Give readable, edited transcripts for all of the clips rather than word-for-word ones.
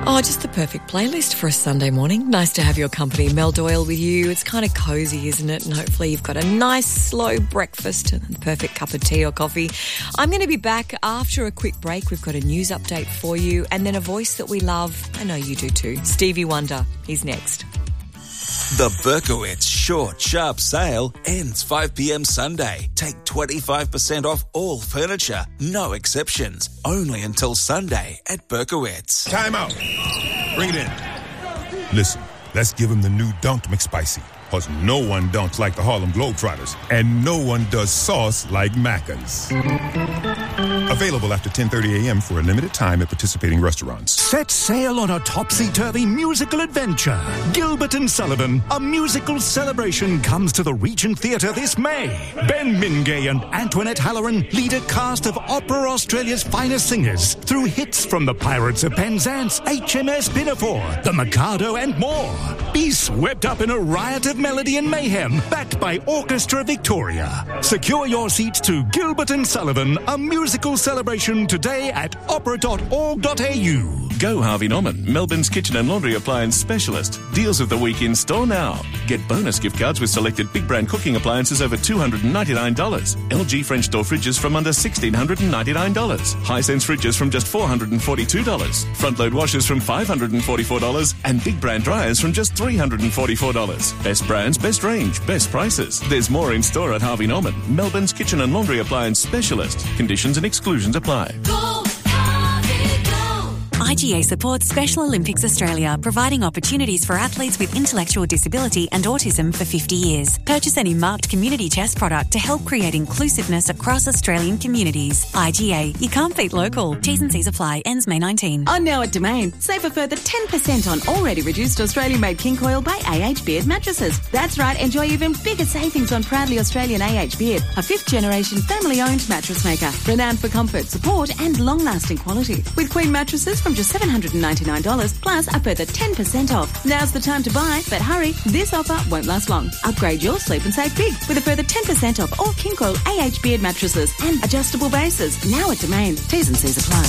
Oh, just the perfect playlist for a Sunday morning. Nice to have your company. Mel Doyle with you. It's kind of cosy, isn't it? And hopefully you've got a nice slow breakfast and the perfect cup of tea or coffee. I'm going to be back after a quick break. We've got a news update for you and then a voice that we love. I know you do too. Stevie Wonder. He's next. The Berkowitz Short Sharp Sale ends 5 p.m. Sunday. Take 25% off all furniture, no exceptions. Only until Sunday at Berkowitz. Time out. Bring it in. Listen, let's give him the new Dunked McSpicy. Because no one dunks like the Harlem Globetrotters. And no one does sauce like Macca's. Available after 10:30 a.m. for a limited time at participating restaurants. Set sail on a topsy-turvy musical adventure. Gilbert and Sullivan, a musical celebration, comes to the Regent Theatre this May. Ben Mingay and Antoinette Halloran lead a cast of Opera Australia's finest singers through hits from the Pirates of Penzance, HMS Pinafore, The Mikado and more. Be swept up in a riot of melody and mayhem, backed by Orchestra Victoria. Secure your seats to Gilbert and Sullivan, a musical celebration today at opera.org.au. Go Harvey Norman, Melbourne's kitchen and laundry appliance specialist. Deals of the week in store now. Get bonus gift cards with selected big brand cooking appliances over $299. LG French door fridges from under $1,699. Hisense fridges from just $442. Front load washers from $544. And big brand dryers from just $344. Best brands, best range, best prices. There's more in store at Harvey Norman, Melbourne's kitchen and laundry appliance specialist. Conditions and exclusions apply. IGA supports Special Olympics Australia, providing opportunities for athletes with intellectual disability and autism for 50 years. Purchase any marked community chest product to help create inclusiveness across Australian communities. IGA, you can't beat local. T's and C's apply. Ends May 19. On now at Domain, save a further 10% on already reduced Australian-made King Coil by AH Beard mattresses. That's right, enjoy even bigger savings on proudly Australian AH Beard, a fifth-generation family-owned mattress maker, renowned for comfort, support and long-lasting quality. With Queen mattresses from just $799 plus a further 10% off. Now's the time to buy, but hurry, this offer won't last long. Upgrade your sleep and save big with a further 10% off all King Coil AH Beard mattresses and adjustable bases. Now at Domain. T's and C's apply.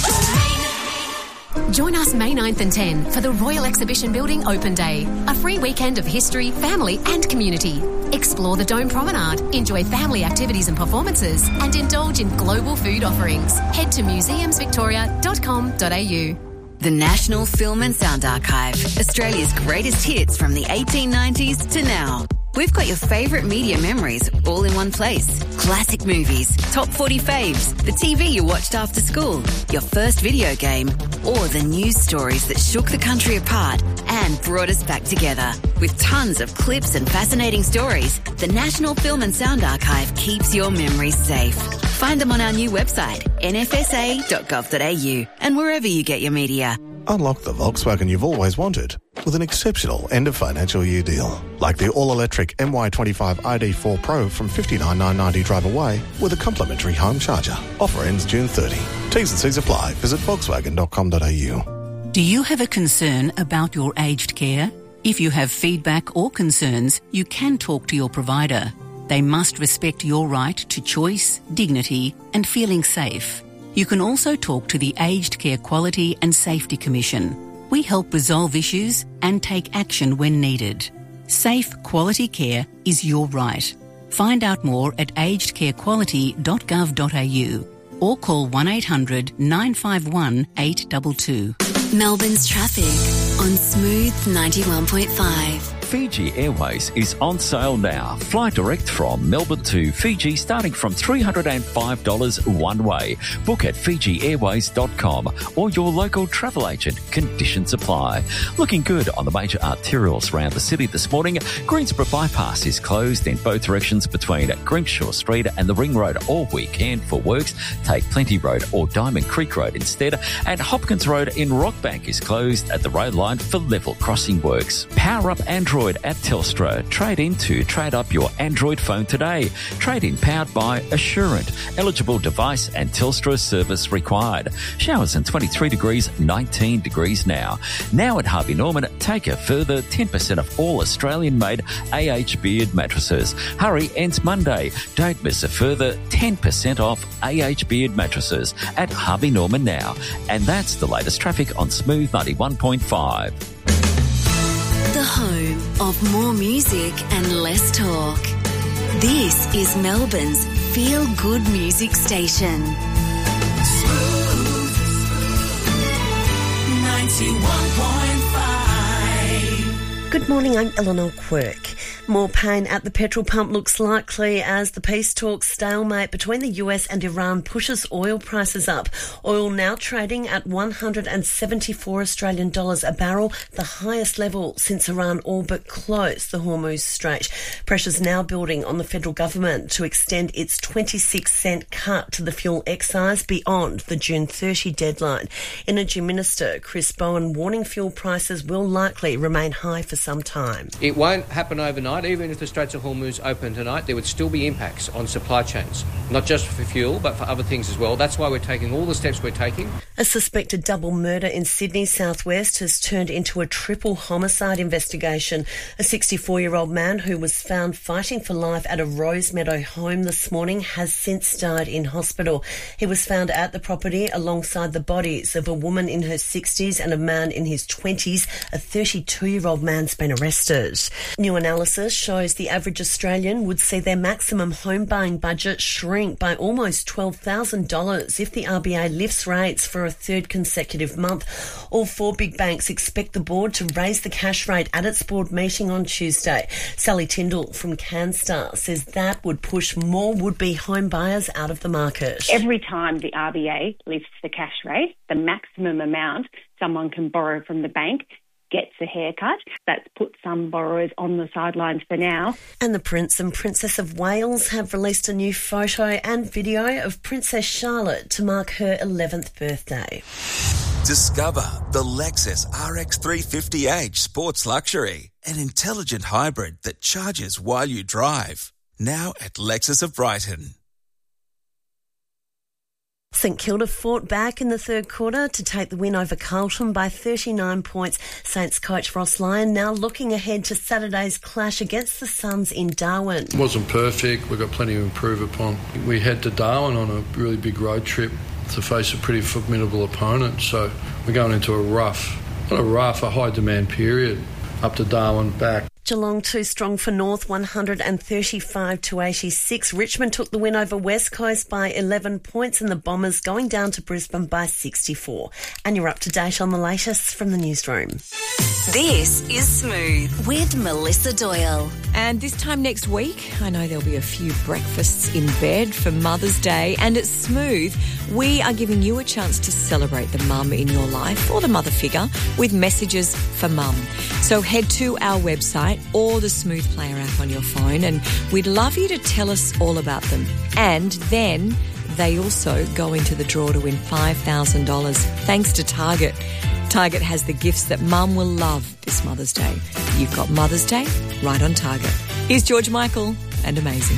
Join us May 9th and 10 for the Royal Exhibition Building Open Day, a free weekend of history, family and community. Explore the Dome Promenade, enjoy family activities and performances, and indulge in global food offerings. Head to museumsvictoria.com.au. The National Film and Sound Archive, Australia's greatest hits from the 1890s to now. We've got your favourite media memories all in one place. Classic movies, top 40 faves, the TV you watched after school, your first video game, or the news stories that shook the country apart and brought us back together. With tons of clips and fascinating stories, the National Film and Sound Archive keeps your memories safe. Find them on our new website, nfsa.gov.au, and wherever you get your media. Unlock the Volkswagen you've always wanted with an exceptional end of financial year deal. Like the all-electric MY25 ID4 Pro from $59,990 drive away with a complimentary home charger. Offer ends June 30. T's and C's apply. Visit volkswagen.com.au. Do you have a concern about your aged care? If you have feedback or concerns, you can talk to your provider. They must respect your right to choice, dignity and feeling safe. You can also talk to the Aged Care Quality and Safety Commission. We help resolve issues and take action when needed. Safe, quality care is your right. Find out more at agedcarequality.gov.au or call 1800 951 822. Melbourne's traffic on Smooth 91.5. Fiji Airways is on sale now. Fly direct from Melbourne to Fiji starting from $305 one way. Book at FijiAirways.com or your local travel agent. Conditions apply. Looking good on the major arterials around the city this morning. Greensboro Bypass is closed in both directions between Grimshaw Street and the Ring Road all weekend for works. Take Plenty Road or Diamond Creek Road instead. And Hopkins Road in Rockbank is closed at the road line designed for level crossing works. Power up Android at Telstra. Trade in to trade up your Android phone today. Trade in powered by Assurant. Eligible device and Telstra service required. Showers in 23 degrees, 19 degrees now. Now at Harvey Norman, take a further 10% off all Australian-made AH Beard mattresses. Hurry, ends Monday. Don't miss a further 10% off AH Beard mattresses at Harvey Norman now. And that's the latest traffic on Smooth 91.5. The home of more music and less talk. This is Melbourne's Feel Good Music Station. Smooth 91.5. Good morning, I'm Eleanor Quirk. More pain at the petrol pump looks likely as the peace talks stalemate between the US and Iran pushes oil prices up. Oil now trading at 174 Australian dollars a barrel, the highest level since Iran all but closed the Hormuz Strait. Pressures now building on the federal government to extend its 26-cent cut to the fuel excise beyond the June 30 deadline. Energy Minister Chris Bowen warning fuel prices will likely remain high for some time. It won't happen overnight. Even if the Straits of Hormuz open tonight, there would still be impacts on supply chains, not just for fuel, but for other things as well. That's why we're taking all the steps we're taking. A suspected double murder in Sydney southwest has turned into a triple homicide investigation. A 64-year-old man who was found fighting for life at a Rosemeadow home this morning has since died in hospital. He was found at the property alongside the bodies of a woman in her 60s and a man in his 20s. A 32-year-old man's been arrested. New analysis shows the average Australian would see their maximum home buying budget shrink by almost $12,000 if the RBA lifts rates for a third consecutive month. All four big banks expect the board to raise the cash rate at its board meeting on Tuesday. Sally Tyndall from CanStar says that would push more would-be home buyers out of the market. Every time the RBA lifts the cash rate, the maximum amount someone can borrow from the bank gets a haircut. That's put some borrowers on the sidelines for now. And the Prince and Princess of Wales have released a new photo and video of Princess Charlotte to mark her 11th birthday. Discover the Lexus RX 350h Sports Luxury, an intelligent hybrid that charges while you drive. Now at Lexus of Brighton. St Kilda fought back in the third quarter to take the win over Carlton by 39 points. Saints coach Ross Lyon now looking ahead to Saturday's clash against the Suns in Darwin. It wasn't perfect. We've got plenty to improve upon. We head to Darwin on a really big road trip to face a pretty formidable opponent. So we're going into a high demand period up to Darwin, back. Geelong too strong for North, 135-86. Richmond took the win over West Coast by 11 points and the Bombers going down to Brisbane by 64. And you're up to date on the latest from the newsroom. This is Smooth with Melissa Doyle. And this time next week, I know there'll be a few breakfasts in bed for Mother's Day. And at Smooth, we are giving you a chance to celebrate the mum in your life or the mother figure with messages for mum. So head to our website or the Smooth Player app on your phone, and we'd love you to tell us all about them. And then they also go into the draw to win $5,000 thanks to Target. Target has the gifts that mum will love this Mother's Day. You've got Mother's Day right on Target. Here's George Michael and Amazing.